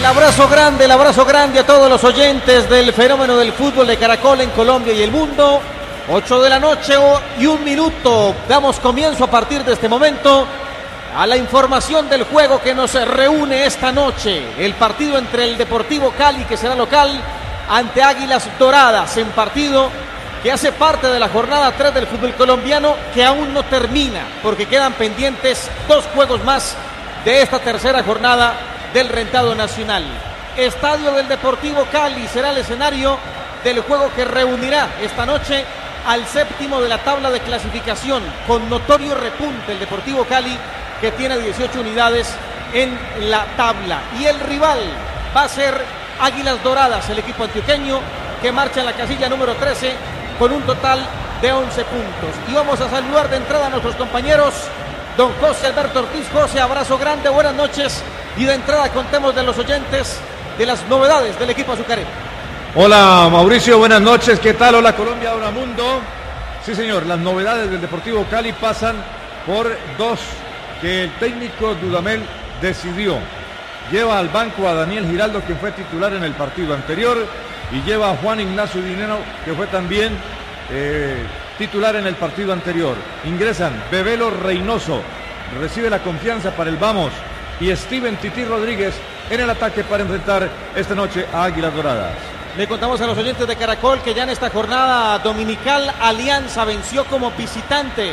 El abrazo grande a todos los oyentes del fenómeno del fútbol de Caracol en Colombia y el mundo. 8 de la noche y 1 minuto. Damos comienzo a partir de este momento a la información del juego que nos reúne esta noche. El partido entre el Deportivo Cali, que será local, ante Águilas Doradas, en partido que hace parte de la jornada 3 del fútbol colombiano, que aún no termina, porque quedan pendientes 2 juegos más de esta tercera jornada del rentado nacional. Estadio del Deportivo Cali será el escenario del juego que reunirá esta noche al séptimo de la tabla de clasificación, con notorio repunte el Deportivo Cali, que tiene 18 unidades en la tabla. Y el rival va a ser Águilas Doradas, el equipo antioqueño, que marcha en la casilla número 13 con un total de 11 puntos. Y vamos a saludar de entrada a nuestros compañeros. Don José Alberto Ortiz. José, abrazo grande, buenas noches. Y de entrada contemos de los oyentes de las novedades del equipo azucarero. Hola Mauricio, buenas noches, ¿qué tal? Hola Colombia, hola mundo. Sí señor, las novedades del Deportivo Cali pasan por 2 que el técnico Dudamel decidió. Lleva al banco a Daniel Giraldo, quien fue titular en el partido anterior, y lleva a Juan Ignacio Dinero, que fue también titular en el partido anterior. Ingresan Bebelo Reynoso, recibe la confianza para el Vamos, y Steven Tití Rodríguez en el ataque para enfrentar esta noche a Águilas Doradas. Le contamos a los oyentes de Caracol que ya en esta jornada dominical Alianza venció como visitante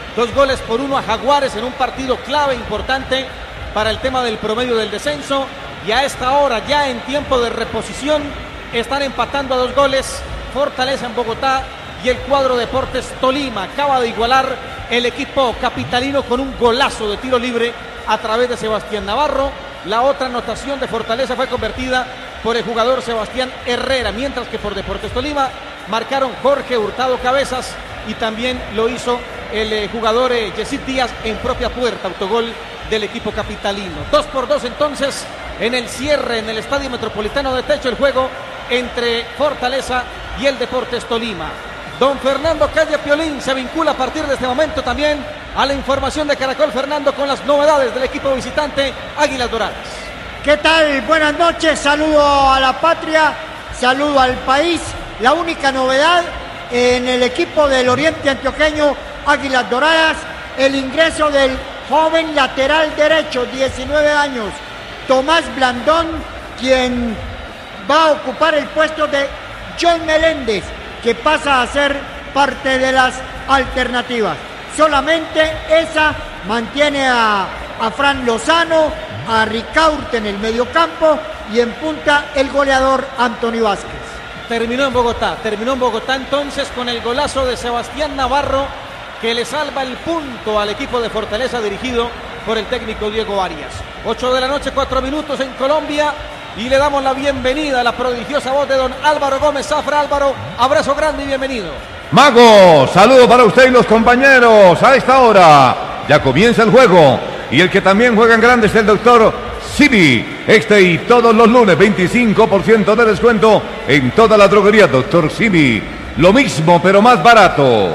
2-1 a Jaguares en un partido clave, importante para el tema del promedio del descenso. Y a esta hora, ya en tiempo de reposición, están empatando a 2 goles Fortaleza en Bogotá y el cuadro Deportes Tolima. Acaba de igualar el equipo capitalino con un golazo de tiro libre a través de Sebastián Navarro. La otra anotación de Fortaleza fue convertida por el jugador Sebastián Herrera, mientras que por Deportes Tolima marcaron Jorge Hurtado Cabezas y también lo hizo el jugador Yesid Díaz en propia puerta, autogol del equipo capitalino. 2-2 entonces en el cierre en el Estadio Metropolitano de Techo, el juego entre Fortaleza y el Deportes Tolima. Don Fernando Calle Piolín se vincula a partir de este momento también a la información de Caracol. Fernando, con las novedades del equipo visitante Águilas Doradas. ¿Qué tal? Buenas noches, saludo a la patria, saludo al país. La única novedad en el equipo del Oriente Antioqueño Águilas Doradas, el ingreso del joven lateral derecho, 19 años, Tomás Blandón, quien va a ocupar el puesto de John Meléndez, que pasa a ser parte de las alternativas. Solamente esa mantiene a Fran Lozano, a Ricaurte en el mediocampo y en punta el goleador Anthony Vázquez. Terminó en Bogotá entonces con el golazo de Sebastián Navarro, que le salva el punto al equipo de Fortaleza dirigido por el técnico Diego Arias. 8 de la noche, 4 minutos en Colombia, y le damos la bienvenida a la prodigiosa voz de don Álvaro Gómez Zafra. Álvaro, abrazo grande y bienvenido. Mago, saludo para usted y los compañeros. A esta hora ya comienza el juego, y el que también juega en grande es el doctor Simi. Este y todos los lunes 25% de descuento en toda la droguería Doctor Simi. Lo mismo pero más barato.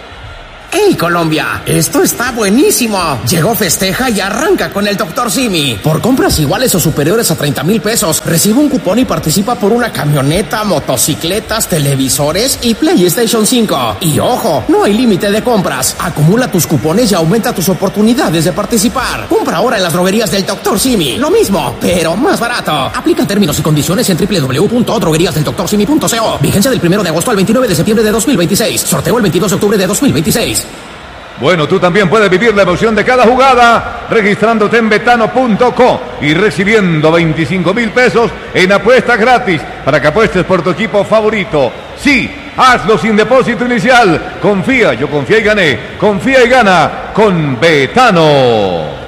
¡Hey Colombia! ¡Esto está buenísimo! Llegó Festeja y arranca con el Dr. Simi. Por compras iguales o superiores a 30,000 pesos, recibe un cupón y participa por una camioneta, motocicletas, televisores y PlayStation 5. Y ojo, no hay límite de compras. Acumula tus cupones y aumenta tus oportunidades de participar. Compra ahora en las droguerías del Dr. Simi. Lo mismo, pero más barato. Aplica términos y condiciones en www.drogueríasdeldoctorsimi.co. Vigencia del 1 de agosto al 29 de septiembre de 2026. Sorteo el 22 de octubre de 2026. Bueno, tú también puedes vivir la emoción de cada jugada registrándote en betano.co y recibiendo 25,000 pesos en apuestas gratis para que apuestes por tu equipo favorito. Sí, hazlo sin depósito inicial. Confía, yo confié y gané. Confía y gana con Betano.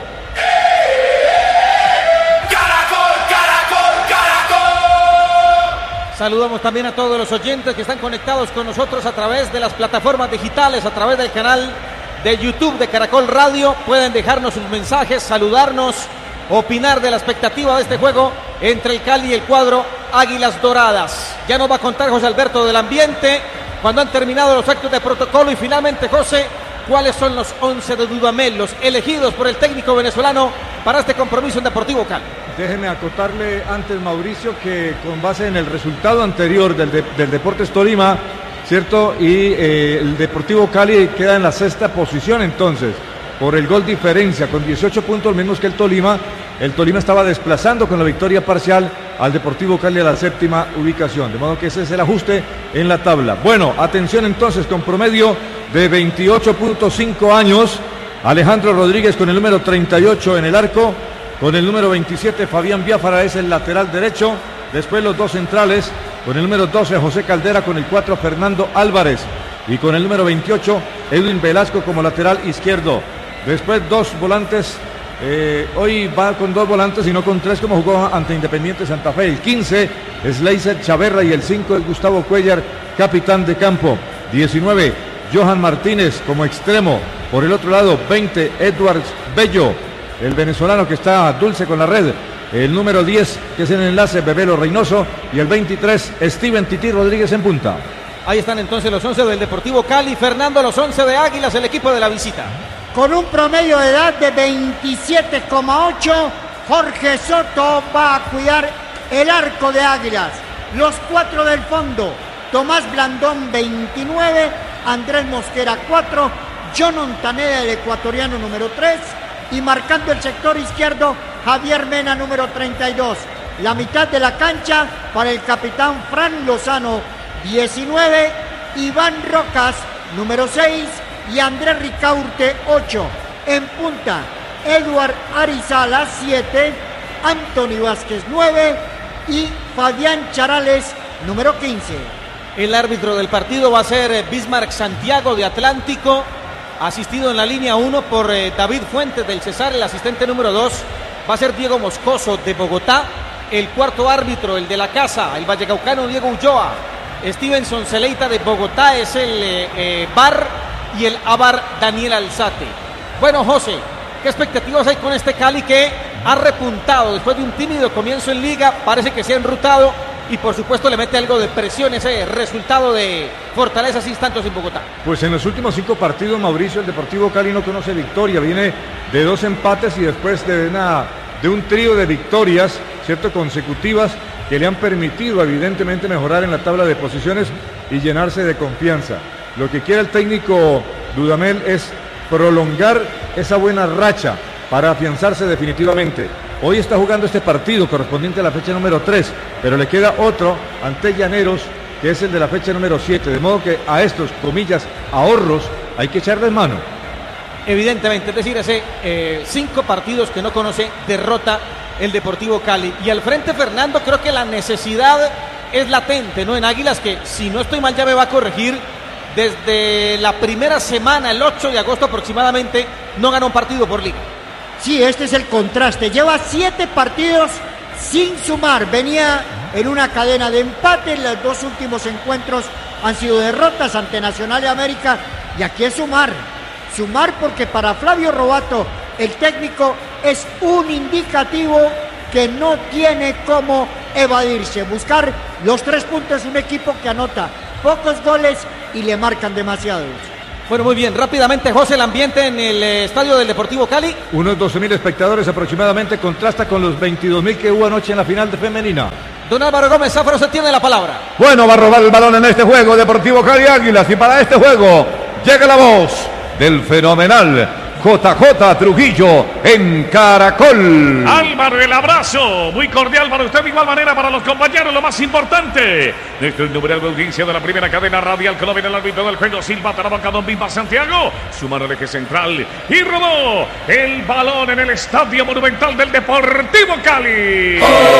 Saludamos también a todos los oyentes que están conectados con nosotros a través de las plataformas digitales, a través del canal de YouTube de Caracol Radio. Pueden dejarnos sus mensajes, saludarnos, opinar de la expectativa de este juego entre el Cali y el cuadro Águilas Doradas. Ya nos va a contar José Alberto del ambiente cuando han terminado los actos de protocolo. Y finalmente, José, ¿cuáles son los 11 de Dudamel, los elegidos por el técnico venezolano para este compromiso en Deportivo Cali? déjeme acotarle antes, Mauricio, que con base en el resultado anterior del Deportes Tolima, ¿cierto? Y el Deportivo Cali queda en la sexta posición entonces, por el gol diferencia, con 18 puntos menos que el Tolima. El Tolima estaba desplazando con la victoria parcial al Deportivo Cali a la séptima ubicación, de modo que ese es el ajuste en la tabla. Bueno, atención entonces, con promedio de 28.5 años, Alejandro Rodríguez con el número 38 en el arco, con el número 27 Fabián Biafara es el lateral derecho, después los dos centrales, con el número 12 José Caldera, con el 4 Fernando Álvarez y con el número 28 Edwin Velasco como lateral izquierdo. Después dos volantes, hoy va con dos volantes y no con tres como jugó ante Independiente Santa Fe. El 15 es Leiser Chaverra y el 5 es Gustavo Cuellar, capitán de campo. 19 Johan Martínez como extremo. Por el otro lado 20 Edwards Bello, el venezolano que está dulce con la red. El número 10 que es el enlace Bebelo Reynoso y el 23 Steven Tití Rodríguez en punta. Ahí están entonces los 11 del Deportivo Cali. Fernando, los 11 de Águilas, el equipo de la visita. Con un promedio de edad de 27,8, Jorge Soto va a cuidar el arco de Águilas. Los 4 del fondo, Tomás Blandón 29, Andrés Mosquera 4, John Ontaneda el ecuatoriano número 3 y marcando el sector izquierdo Javier Mena número 32. La mitad de la cancha para el capitán Fran Lozano 19, Iván Rocas número 6 y Andrés Ricaurte 8. En punta, Eduard Arizala 7, Anthony Vázquez 9 y Fabián Charales número 15. El árbitro del partido va a ser Bismarck Santiago de Atlántico, asistido en la línea 1 por David Fuentes del Cesar. El asistente número 2 va a ser Diego Moscoso de Bogotá. El cuarto árbitro, el de la casa, el vallecaucano Diego Ulloa. Stevenson Celeita de Bogotá es el VAR y el AVAR Daniel Alzate. Bueno, José, ¿qué expectativas hay con este Cali que ha repuntado después de un tímido comienzo en liga? Parece que se ha enrutado y por supuesto le mete algo de presión ese resultado de Fortaleza 6 tantos en Bogotá. Pues en los últimos 5 partidos, Mauricio, el Deportivo Cali no conoce victoria, viene de 2 empates y después de un trío de victorias, ¿cierto?, consecutivas, que le han permitido evidentemente mejorar en la tabla de posiciones y llenarse de confianza. Lo que quiere el técnico Dudamel es prolongar esa buena racha para afianzarse definitivamente. Hoy está jugando este partido correspondiente a la fecha número 3, pero le queda otro ante Llaneros, que es el de la fecha número 7, de modo que a estos, comillas, ahorros, hay que echarles mano. Evidentemente, es decir, hace 5 partidos que no conoce derrota el Deportivo Cali. Y al frente, Fernando, creo que la necesidad es latente, ¿no? En Águilas, que si no estoy mal ya me va a corregir, desde la primera semana, el 8 de agosto aproximadamente, no ganó un partido por liga. Sí, este es el contraste. Lleva 7 partidos sin sumar. Venía en una cadena de empate. Los 2 últimos encuentros han sido derrotas ante Nacional de América. Y aquí es sumar. Sumar porque para Flavio Robato, el técnico, es un indicativo que no tiene cómo evadirse. Buscar los 3 puntos, un equipo que anota pocos goles y le marcan demasiados. Bueno, muy bien, rápidamente, José, el ambiente en el estadio del Deportivo Cali. Unos 12.000 espectadores aproximadamente, contrasta con los 22.000 que hubo anoche en la final de femenina. Don Álvaro Gómez Zafaro, se tiene la palabra. Bueno, va a robar el balón en este juego Deportivo Cali Águilas, y para este juego llega la voz del fenomenal JJ Trujillo en Caracol. Álvaro, el abrazo muy cordial para usted, de igual manera para los compañeros. Lo más importante, nuestro numeral de audiencia de la primera cadena radial Colombia, en el árbitro del juego, silbata la boca don Bimba Santiago, su mano al eje central y rodó el balón en el Estadio Monumental del Deportivo Cali.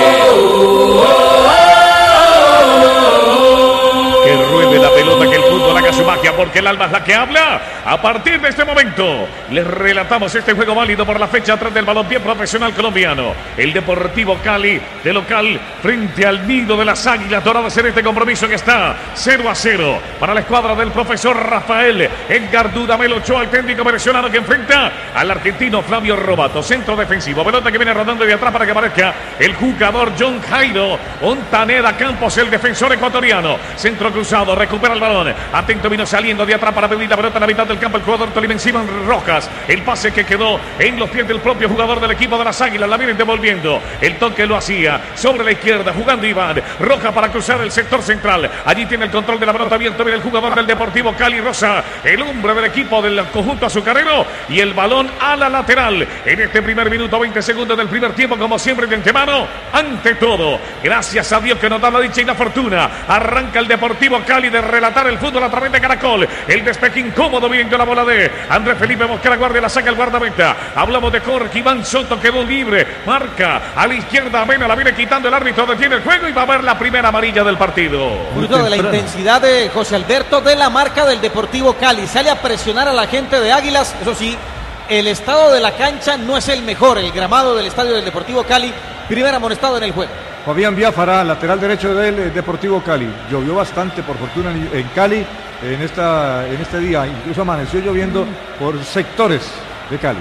Que ruede la pelota, que el fútbol haga su magia, porque el alma es la que habla. A partir de este momento, les relatamos este juego válido por la fecha 3 del balompié profesional colombiano. El Deportivo Cali, de local, frente al nido de las Águilas Doradas en este compromiso que está 0-0 para la escuadra del profesor Rafael Edgar Dudamel Ochoa, el técnico venezolano que enfrenta al argentino Flavio Robato. Centro defensivo, pelota que viene rodando de atrás para que aparezca el jugador John Jairo Ontaneda Campos, el defensor ecuatoriano. Centro cruzado, recupera el balón. Atento, vino saliendo de atrás para pedir la pelota en la mitad del campo. El jugador Tolima encima Rojas. El pase que quedó en los pies del propio jugador del equipo de las Águilas. La vienen devolviendo. El toque lo hacía sobre la izquierda, jugando Iván Rojas para cruzar el sector central. Allí tiene el control de la pelota abierto. Viene el jugador del Deportivo Cali, Rosa, el hombre del equipo del conjunto azucarero. Y el balón a la lateral. En este primer minuto, 20 segundos del primer tiempo, como siempre de antemano. Ante todo, gracias a Dios que nos da la dicha y la fortuna. Arranca el Deportivo Cali de relatar el fútbol a través de Caracol. El despeje incómodo viendo la bola de Andrés Felipe Mosquera, guardia, la saca el guardameta. Hablamos de Jorge Iván Soto, quedó libre. Marca a la izquierda, Mena la viene quitando el árbitro, detiene el juego y va a ver la primera amarilla del partido. Fruto de la intensidad de José Alberto, de la marca del Deportivo Cali. Sale a presionar a la gente de Águilas. Eso sí, el estado de la cancha no es el mejor. El gramado del estadio del Deportivo Cali, primer amonestado en el juego. Fabián Biafara, lateral derecho del Deportivo Cali. Llovió bastante, por fortuna, en Cali en este día. Incluso amaneció lloviendo por sectores de Cali.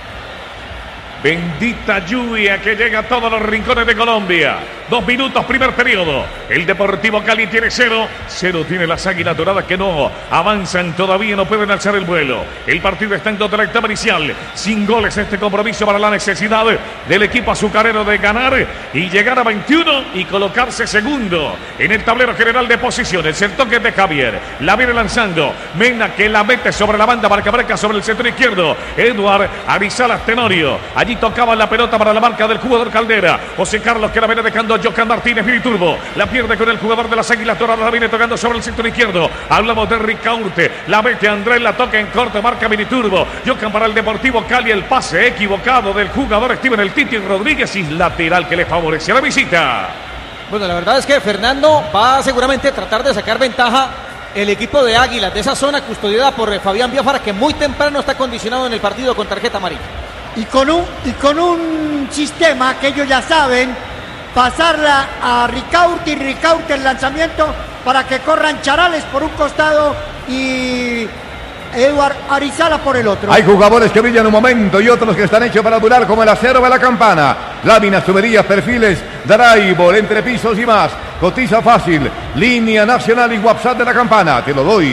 Bendita lluvia que llega a todos los rincones de Colombia. 2 minutos, primer periodo. El Deportivo Cali tiene 0 tiene las Águilas Doradas que no avanzan todavía, no pueden alzar el vuelo. El partido está en toda la etapa inicial. Sin goles este compromiso para la necesidad del equipo azucarero de ganar y llegar a 21 y colocarse segundo en el tablero general de posiciones. El toque de Javier, la viene lanzando Mena, que la mete sobre la banda, marca sobre el centro izquierdo. Eduard Arizalas Tenorio, allí tocaba la pelota para la marca del jugador Caldera. José Carlos, que la viene dejando Jocan Martínez, Viriturbo, la pierde con el jugador de las Águilas Doradas, la viene tocando sobre el sector izquierdo. Hablamos de Ricaurte, la mete Andrés, la toca en corto, marca Viriturbo. Jocan para el Deportivo Cali, el pase equivocado del jugador Steven El Titi Rodríguez y lateral que le favorece a la visita. Bueno, la verdad es que Fernando va seguramente a tratar de sacar ventaja el equipo de Águilas de esa zona custodiada por Fabián Biafara, que muy temprano está condicionado en el partido con tarjeta amarilla. Y con un sistema que ellos ya saben, pasarla a Ricaurte y Ricaurte el lanzamiento para que corran Charales por un costado y Eduard Arizala por el otro. Hay jugadores que brillan un momento y otros que están hechos para durar, como el acero de la campana. Láminas, tuberías, perfiles, Daraibor, entrepisos y más. Cotiza fácil. Línea nacional y WhatsApp de la campana. Te lo doy.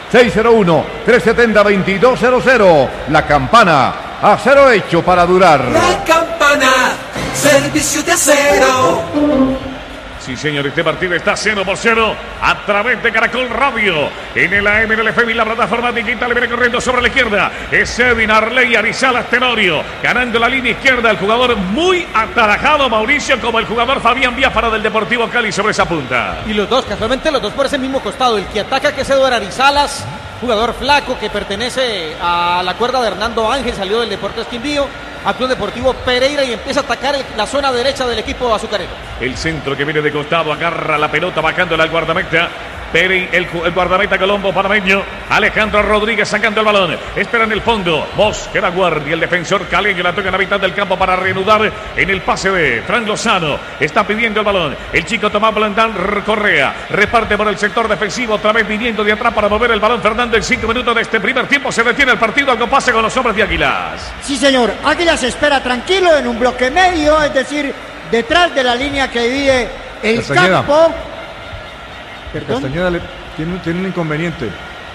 601-370-2200. La campana. Acero hecho para durar. La campana, servicio de acero. Sí, señor, este partido está 0-0 a través de Caracol Radio. En el AM, en el FM y la plataforma digital, viene corriendo sobre la izquierda. Es Edwin Arley Arizalas Tenorio, ganando la línea izquierda. El jugador muy atarajado, Mauricio, como el jugador Fabián Biafara del Deportivo Cali sobre esa punta. Y los dos, casualmente los dos por ese mismo costado. El que ataca, que es Eduard Arizalas, jugador flaco que pertenece a la cuerda de Hernando Ángel, salió del Deportes Quindío, a Club Deportivo Pereira y empieza a atacar la zona derecha del equipo azucarero. El centro que viene de costado, agarra la pelota, bajándola al guardameta. Pérez, el guardameta colombo panameño, Alejandro Rodríguez sacando el balón, espera en el fondo, Mosquera guardia, el defensor caleño, la toca en la mitad del campo para reanudar en el pase de Fran Lozano, está pidiendo el balón, el chico Tomás Blandán Correa, reparte por el sector defensivo, otra vez viniendo de atrás para mover el balón Fernando en 5 minutos de este primer tiempo, se detiene el partido, algo pasa con los hombres de Águilas. Sí, señor, Águilas espera tranquilo en un bloque medio, es decir, detrás de la línea que divide el Castañeda. campo. Castañeda tiene un inconveniente.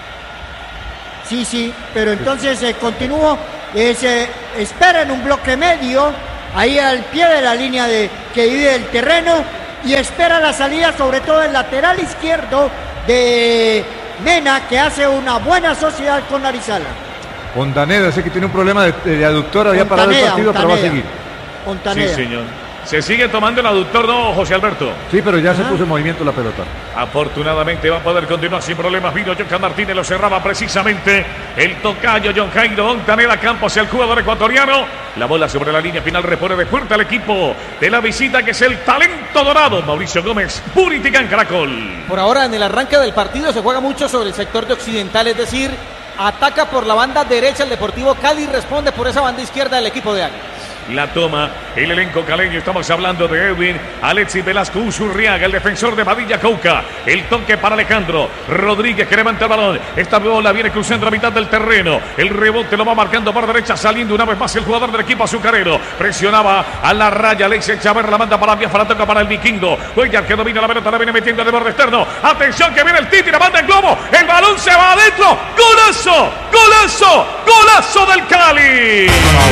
Sí, pero entonces continúo, espera en un bloque medio, ahí al pie de la línea que divide el terreno, y espera la salida, sobre todo el lateral izquierdo de Mena, que hace una buena sociedad con Arizala. Ondaneda, sé que tiene un problema de aductor, había parado el partido, pero va a seguir. Ontaneda. Sí, señor. Se sigue tomando el aductor, ¿no, José Alberto? Sí, pero ya se puso en movimiento la pelota. Afortunadamente va a poder continuar sin problemas. Vino Jocan Martínez, lo cerraba precisamente el tocayo John Jairo Ontaneda Campos, el jugador ecuatoriano. La bola sobre la línea final, repone de fuerte al equipo de la visita, que es el talento dorado, Mauricio Gómez, Puriticán, Caracol. Por ahora, en el arranque del partido se juega mucho sobre el sector de Occidental, es decir, ataca por la banda derecha el Deportivo Cali y responde por esa banda izquierda del equipo de Águilas. La toma el elenco caleño. Estamos hablando de Edwin Alexis Velasco Usurriaga, el defensor de Padilla Cauca. El toque para Alejandro Rodríguez, que levanta el balón. Esta bola viene cruzando la mitad del terreno. El rebote lo va marcando por derecha, saliendo una vez más el jugador del equipo azucarero. Presionaba a la raya Alexis Chaver, la manda para Biafra, toca para el vikingo. Cuellar, que domina la pelota, la viene metiendo de borde externo. Atención que viene el Titi, la manda el globo. El balón se va adentro. ¡Golazo! ¡Golazo! ¡Golazo del Cali!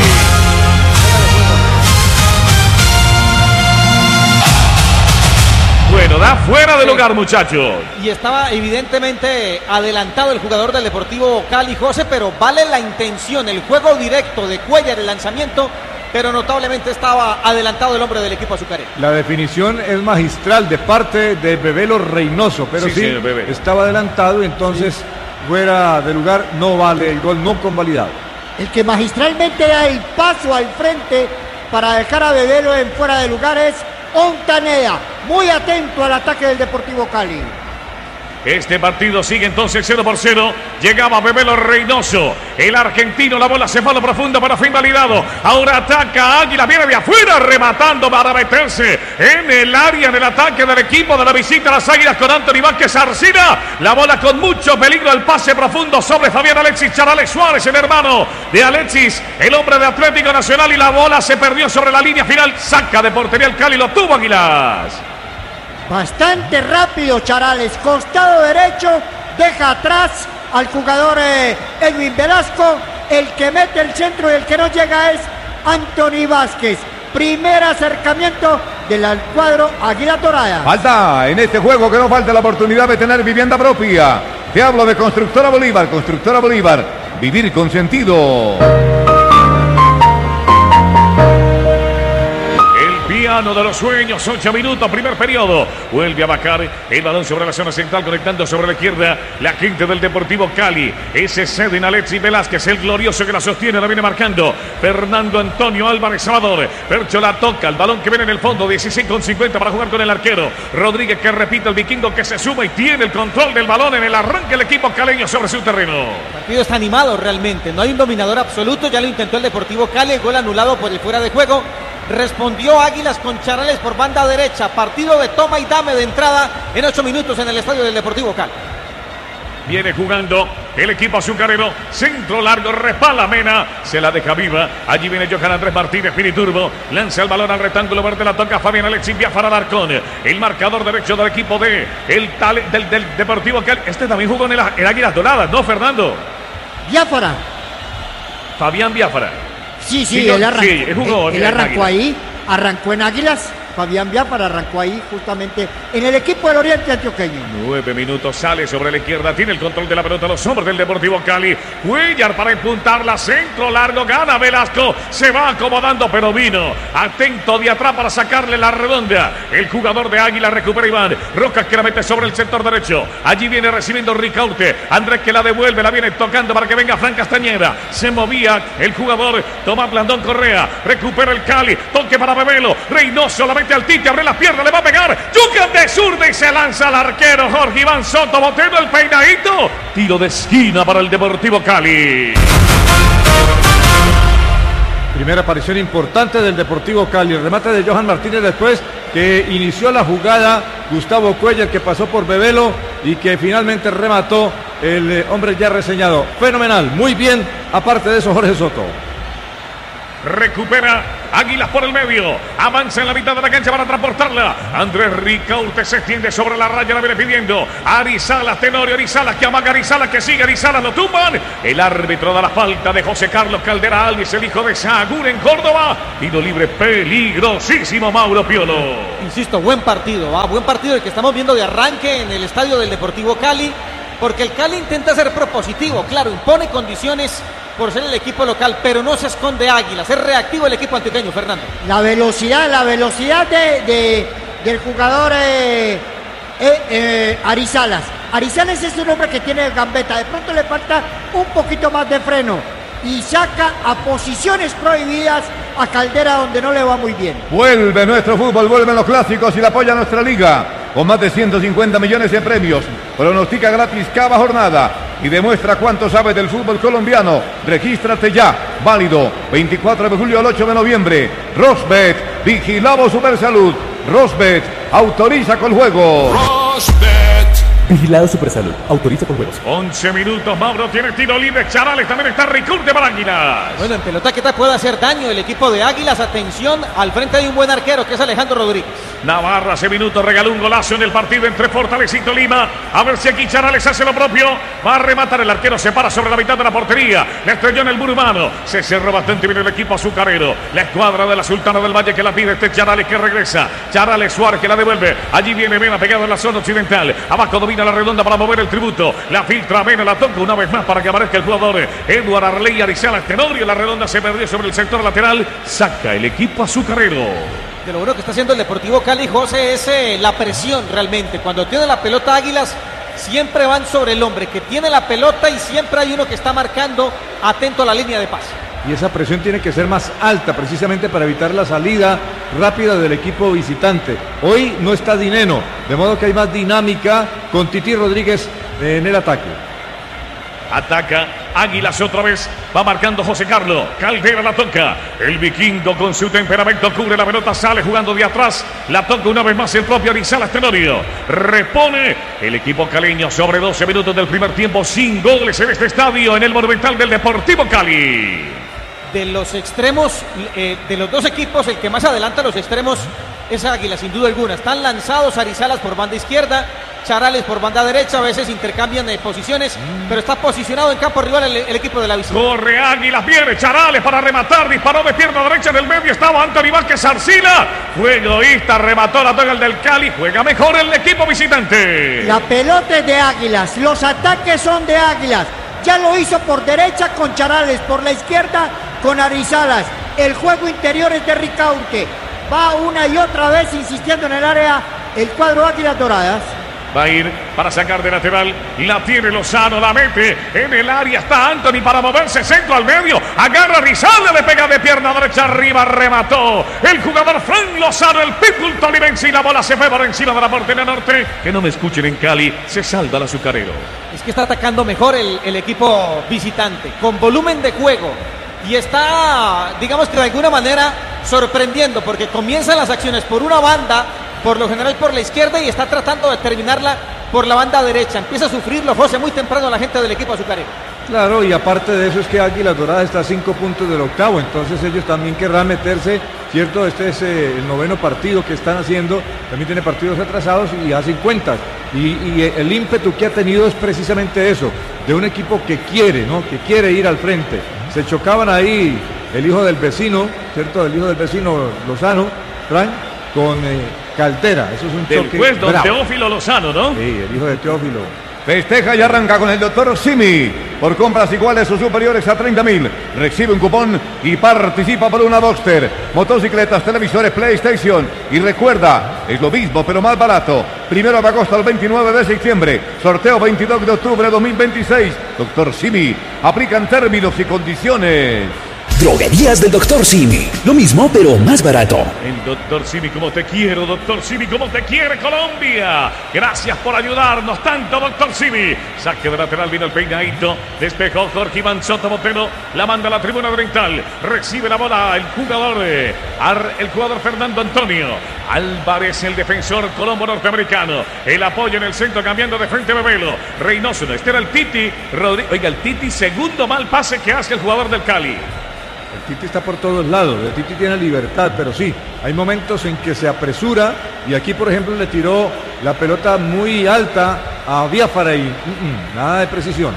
Bueno, da fuera de lugar, muchachos. Y estaba evidentemente adelantado el jugador del Deportivo Cali, José, pero vale la intención, el juego directo de Cuellar, el lanzamiento, pero notablemente estaba adelantado el hombre del equipo azucarero. La definición es magistral de parte de Bebelo Reynoso, pero sí estaba adelantado y entonces fuera de lugar no vale, el gol no convalidado. El que magistralmente da el paso al frente para dejar a Bebelo en fuera de lugar es Ontaneda, muy atento al ataque del Deportivo Cali. Este partido sigue entonces 0-0. Llegaba Bebelo Reynoso, el argentino, la bola se fue a lo profundo, pero fue invalidado. Ahora ataca Águila, viene de afuera, rematando para meterse en el área, en el ataque del equipo de la visita a las Águilas con Anthony Vázquez Arcina. La bola con mucho peligro, el pase profundo sobre Fabián Alexis Charales Suárez, el hermano de Alexis, el hombre de Atlético Nacional, y la bola se perdió sobre la línea final. Saca de portería el Cali, lo tuvo Águilas. Bastante rápido Charales, costado derecho, deja atrás al jugador Edwin Velasco. El que mete el centro y el que no llega es Anthony Vázquez. Primer acercamiento del cuadro Águila Dorada. Falta en este juego, que no falta la oportunidad de tener vivienda propia. Te hablo de Constructora Bolívar. Constructora Bolívar, vivir con sentido. Piano de los sueños, 8 minutos, primer periodo. Vuelve a bajar el balón sobre la zona central, conectando sobre la izquierda la gente del Deportivo Cali. Ese Edwin Alexis Velázquez, el glorioso que la sostiene, la viene marcando Fernando Antonio Álvarez Salvador. Percho la toca, el balón que viene en el fondo, 16,50 para jugar con el arquero Rodríguez, que repite, el vikingo que se suma y tiene el control del balón en el arranque el equipo caleño sobre su terreno. El partido está animado realmente, no hay un dominador absoluto, ya lo intentó el Deportivo Cali, el gol anulado por el fuera de juego. Respondió Águilas con Charales por banda derecha. Partido de toma y dame de entrada en 8 minutos en el estadio del Deportivo Cali. Viene jugando el equipo azucarero. Centro largo, respala Mena, se la deja viva. Allí viene Johan Andrés Martínez, Piniturbo. Lanza el balón al rectángulo verde, la toca Fabián Alexis Biafara Alarcón. El marcador derecho del equipo del Deportivo Cali. Este también jugó en Águilas Doradas, ¿no, Fernando? Biafara. Fabián Biafara. Sí, él arrancó, él arrancó ahí, arrancó en Águilas. Fabián Biafara arrancó ahí justamente en el equipo del Oriente Antioqueño. 9 minutos, sale sobre la izquierda, tiene el control de la pelota los hombres del Deportivo Cali. Cuellar para empuntarla, centro largo, gana Velasco, se va acomodando, pero vino atento de atrás para sacarle la redonda. El jugador de Águila recupera Iván Rojas, que la mete sobre el sector derecho. Allí viene recibiendo Ricaurte, Andrés, que la devuelve, la viene tocando para que venga Fran Castañeda. Se movía el jugador Tomás Blandón Correa, recupera el Cali, toque para Bebelo, Reynoso la al Tite, abre la pierna, le va a pegar, Yucan de zurda y se lanza al arquero Jorge Iván Soto, botando el peinadito, tiro de esquina para el Deportivo Cali. Primera aparición importante del Deportivo Cali, el remate de Johan Martínez después que inició la jugada Gustavo Cuellar, que pasó por Bebelo y que finalmente remató el hombre ya reseñado. Fenomenal, muy bien, aparte de eso Jorge Soto. Recupera Águilas por el medio, avanza en la mitad de la cancha para transportarla. Andrés Ricaurte se extiende sobre la raya, la viene pidiendo Arizalas, Tenorio Arizalas, que amaga Arizalas, que sigue Arizalas, lo tumban. El árbitro da la falta de José Carlos Caldera Alves, el hijo de Sagún en Córdoba. Tiro libre peligrosísimo, Mauro Piolo. Insisto, buen partido el que estamos viendo de arranque en el estadio del Deportivo Cali, porque el Cali intenta ser propositivo, claro, impone condiciones por ser el equipo local, pero no se esconde Águilas, es reactivo el equipo antioqueño, Fernando. La velocidad del jugador Arizalas. Arizalas es un hombre que tiene gambeta, de pronto le falta un poquito más de freno y saca a posiciones prohibidas a Caldera, donde no le va muy bien. Vuelve nuestro fútbol, vuelven los clásicos y la apoya nuestra liga con más de 150 millones de premios. Pronostica gratis cada jornada. y demuestra cuánto sabes del fútbol colombiano. Regístrate ya, válido 24 de julio al 8 de noviembre. Rosbet, vigilado Supersalud. Rosbet, autoriza con juego. Vigilado Supersalud, autoriza con juegos. 11 minutos, Mauro tiene tiro libre, Charales, también está Ricaurte para Águilas. Bueno, en pelota que tal puede hacer daño el equipo de Águilas. Atención, al frente hay un buen arquero que es Alejandro Rodríguez. Navarra hace minutos regaló un golazo en el partido entre Fortaleza y Tolima. A ver si aquí Charales hace lo propio. Va a rematar el arquero, se para sobre la mitad de la portería. Le estrelló en el muro humano. Se cerró bastante bien el equipo azucarero. La escuadra de la Sultana del Valle que la pide este Charales que regresa. Charales Suárez que la devuelve. Allí viene Mena pegado en la zona occidental. Abajo domina la redonda para mover el tributo. La filtra Mena, la toca una vez más para que aparezca el jugador Eduardo Arley Arizala Tenorio. La redonda se perdió sobre el sector lateral. Saca el equipo azucarero. De lo bueno que está haciendo el Deportivo Cali, José, es la presión realmente. Cuando tiene la pelota Águilas, siempre van sobre el hombre que tiene la pelota y siempre hay uno que está marcando atento a la línea de pase. Y esa presión tiene que ser más alta precisamente para evitar la salida rápida del equipo visitante. Hoy no está Dineno, de modo que hay más dinámica con Titi Rodríguez en el ataque. Ataca Águilas otra vez. Va marcando José Carlos. Caldera la toca. El vikingo con su temperamento cubre la pelota. Sale jugando de atrás. La toca una vez más el propio Arizala Tenorio. Repone el equipo caleño sobre 12 minutos del primer tiempo. Sin goles en este estadio en el Monumental del Deportivo Cali. De los extremos, de los dos equipos, el que más adelanta los extremos es Águila, sin duda alguna. Están lanzados Arizalas por banda izquierda, Charales por banda derecha, a veces intercambian de posiciones, pero está posicionado en campo rival el equipo de la visita. Corre Águilas, viene Charales para rematar, disparó de pierna derecha en el medio, estaba Anthony Vázquez Arcila, fue egoísta, remató la toca el del Cali, juega mejor el equipo visitante. La pelota es de Águilas, los ataques son de Águilas, ya lo hizo por derecha con Charales, por la izquierda con Arizalas, el juego interior es de Ricaurte, va una y otra vez insistiendo en el área el cuadro Águilas Doradas. Va a ir para sacar de lateral. La tiene Lozano, la mete en el área. Está Anthony para moverse. Centro al medio. Agarra a Rizal, le pega de pierna derecha arriba. Remató el jugador Fran Lozano, el pitbull tolimense. Y la bola se fue por encima de la portería norte. Que no me escuchen en Cali. Se salda el azucarero. Es que está atacando mejor el equipo visitante. Con volumen de juego. Y está, digamos que de alguna manera, sorprendiendo. Porque comienzan las acciones por una banda, por lo general por la izquierda, y está tratando de terminarla por la banda derecha. Empieza a sufrirlo, José, muy temprano la gente del equipo azucarero. Claro, y aparte de eso es que Águilas Doradas está a 5 puntos del octavo, entonces ellos también querrán meterse, ¿cierto? Este es el 9º partido que están haciendo, también tiene partidos atrasados y hacen cuentas. Y el ímpetu que ha tenido es precisamente eso, de un equipo que quiere, ¿no? Que quiere ir al frente. Se chocaban ahí el hijo del vecino, ¿cierto? El hijo del vecino Lozano, Frank, con Caldera. Eso es un choque del juez, don bravo. Teófilo Lozano, ¿no? Sí, el hijo de Teófilo. Festeja y arranca con el doctor Simi. Por compras iguales o superiores a 30.000. Recibe un cupón y participa por una Boxster, motocicletas, televisores, PlayStation. Y recuerda, es lo mismo pero más barato. 1 de agosto al 29 de septiembre. Sorteo 22 de octubre de 2026. Doctor Simi. Aplican términos y condiciones. Droguerías del Dr. Simi. Lo mismo, pero más barato. El Dr. Simi, como te quiero, Dr. Simi, como te quiere Colombia. Gracias por ayudarnos tanto, Dr. Simi. Saque de lateral, vino el peinadito. Despejó Jorge Iván Soto Botero. La manda a la tribuna oriental. Recibe la bola el jugador Fernando Antonio Álvarez, el defensor colombo norteamericano. El apoyo en el centro, cambiando de frente Bebelo. Reynoso, este era el Titi. Oiga, el Titi, segundo mal pase que hace el jugador del Cali. El Titi está por todos lados, el Titi tiene libertad, pero sí, hay momentos en que se apresura y aquí, por ejemplo, le tiró la pelota muy alta a Biafara y nada de precisión.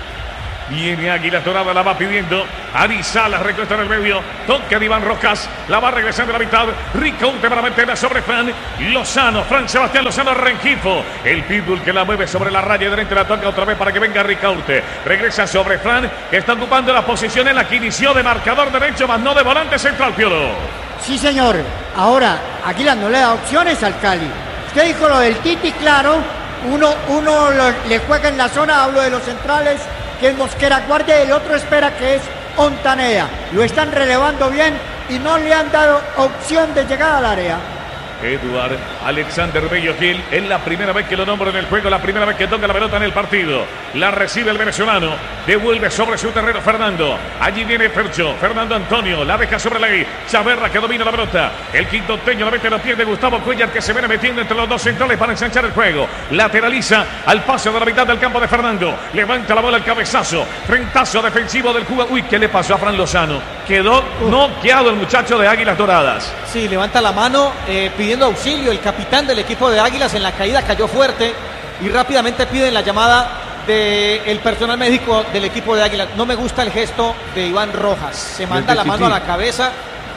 Viene Águila Dorada, la va pidiendo. Arizala recuesta en el medio. Toque de Iván Rojas. La va regresando a la mitad. Ricaurte para meterla sobre Fran Lozano. Fran Sebastián Lozano Rengifo. El pitbull que la mueve sobre la raya de frente. La toca otra vez para que venga Ricaurte. Regresa sobre Fran, que está ocupando la posición en la que inició de marcador derecho, más no de volante central, Piolo. Sí, señor. Ahora, Águila no le da opciones al Cali. Usted dijo lo del Titi, claro. Uno le juega en la zona, hablo de los centrales, que es Mosquera Guardia, y el otro espera, que es Ontaneda. Lo están relevando bien y no le han dado opción de llegada al área. Eduard Alexander Bello Gil. Es la primera vez que lo nombro en el juego, la primera vez que toca la pelota en el partido. La recibe el venezolano. Devuelve sobre su terreno Fernando. Allí viene Fercho. Fernando Antonio. La deja sobre la I. Chaverra que domina la pelota. El quintonteño la mete en los pies de Gustavo Cuellar, que se viene metiendo entre los dos centrales para ensanchar el juego. Lateraliza al pase de la mitad del campo de Fernando. Levanta la bola al cabezazo. Frentazo defensivo del jugador. Uy, ¿qué le pasó a Fran Lozano? Quedó noqueado el muchacho de Águilas Doradas. Sí, levanta la mano pidiendo auxilio. El capitán del equipo de Águilas en la caída cayó fuerte y rápidamente piden la llamada del personal médico del equipo de Águilas. No me gusta el gesto de Iván Rojas. Se manda la mano a la cabeza.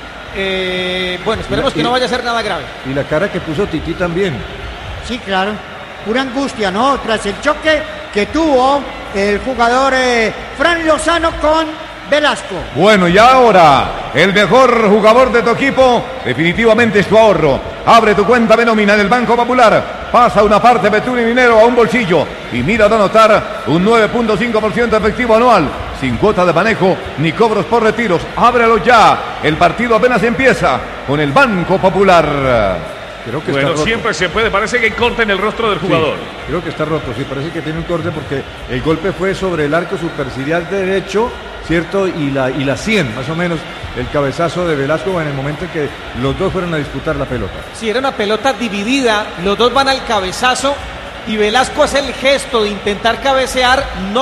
Bueno, esperemos que no vaya a ser nada grave. Y la cara que puso Tití también. Sí, claro. Pura angustia, ¿no? Tras el choque que tuvo el jugador Fran Lozano con Velasco. Bueno, y ahora, el mejor jugador de tu equipo, definitivamente es tu ahorro. Abre tu cuenta de nómina en el Banco Popular. Pasa una parte de tu dinero a un bolsillo y mira de anotar un 9.5% efectivo anual, sin cuota de manejo ni cobros por retiros. Ábrelo ya. El partido apenas empieza con el Banco Popular. Creo que bueno, está roto. Siempre se puede, parece que hay corte en el rostro del jugador. Sí, creo que está roto, sí, parece que tiene un corte porque el golpe fue sobre el arco superciliar derecho, ¿cierto? Y la 100, más o menos, el cabezazo de Velasco en el momento en que los dos fueron a disputar la pelota. Sí, era una pelota dividida, los dos van al cabezazo y Velasco hace el gesto de intentar cabecear, no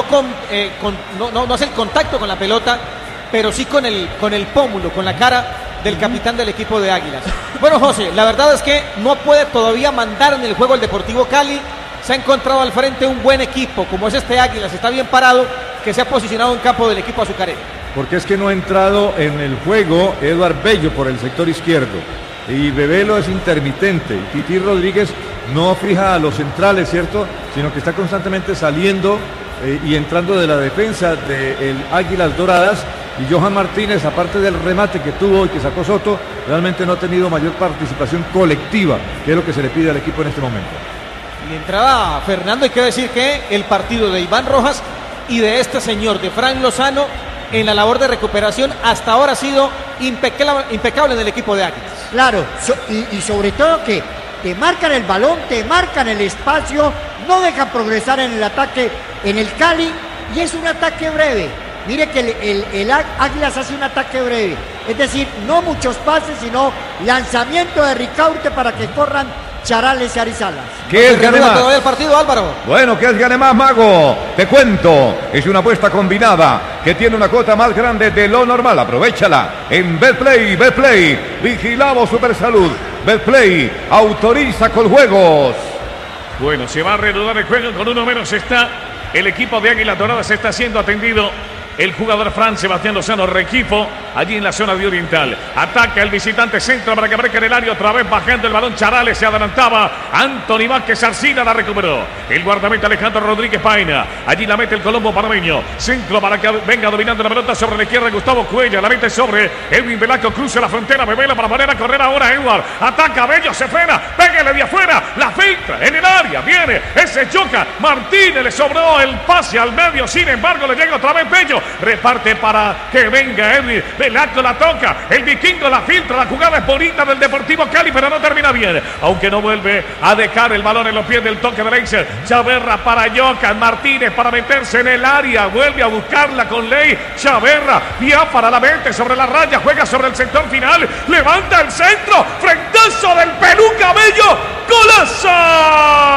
hace el contacto con la pelota, pero sí con el pómulo, con la cara del capitán del equipo de Águilas. Bueno, José, la verdad es que no puede todavía mandar en el juego el Deportivo Cali. Se ha encontrado al frente un buen equipo, como es este Águilas, está bien parado, que se ha posicionado en campo del equipo azucarero. Porque es que no ha entrado en el juego Eduard Bello por el sector izquierdo. Y Bebelo es intermitente. Y Titi Rodríguez no fija a los centrales, ¿cierto? Sino que está constantemente saliendo y entrando de la defensa del Águilas Doradas. Y Johan Martínez, aparte del remate que tuvo y que sacó Soto, realmente no ha tenido mayor participación colectiva, que es lo que se le pide al equipo en este momento. Y entraba Fernando, hay que decir que el partido de Iván Rojas y de este señor, de Fran Lozano, en la labor de recuperación, hasta ahora ha sido impecable en el equipo de Águilas. Claro, y sobre todo que te marcan el balón, te marcan el espacio, no dejan progresar en el ataque en el Cali, y es un ataque breve. Mire que el Águilas hace un ataque breve, es decir, no muchos pases, sino lanzamiento de Ricaurte para que corran Charales y Arizalas. ¿Qué es gane más? Todavía el partido, Álvaro. Bueno, ¿qué es gane más, Mago? Te cuento, es una apuesta combinada que tiene una cuota más grande de lo normal. Aprovechala en Betplay, vigilamos Supersalud. Betplay autoriza con juegos. Bueno, se va a reanudar el juego, con uno menos está el equipo de Águilas Doradas, está siendo atendido el jugador Fran Sebastián Lozano, Requifo, allí en la zona de Oriental. Ataca el visitante, centro para que breque en el área, otra vez bajando el balón, Charales se adelantaba, Anthony Vázquez Arcina la recuperó. El guardameta Alejandro Rodríguez Paina, allí la mete el Colombo panameño, centro para que venga dominando la pelota sobre la izquierda, Gustavo Cuellar, la mete sobre Edwin Velasco, cruza la frontera, Bebela para poner a correr ahora Edward, ataca Bello, se frena, pégale de afuera, la filtra en el área, viene, ese choca, Martínez le sobró el pase al medio, sin embargo le llega otra vez Bello, reparte para que venga Edwin Velasco, la toca, el vikingo la filtra, la jugada es bonita del Deportivo Cali, pero no termina bien, aunque no vuelve a dejar el balón en los pies del toque de Leiser. Chaverra para Jocan, Martínez para meterse en el área, vuelve a buscarla con Ley, Chaverra, Biafara la mete sobre la raya, juega sobre el sector final, levanta el centro, frentazo del Peluca Bello, golazo.